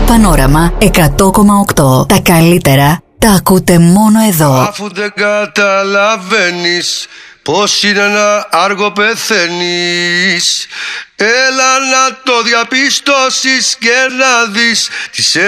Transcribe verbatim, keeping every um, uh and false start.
Πανόραμα εκατό κόμμα οκτώ. Τα καλύτερα τα ακούτε μόνο εδώ. Αφού δεν καταλαβαίνεις πως είναι να άργο πεθαίνεις, έλα να το διαπιστώσεις και να δεις τις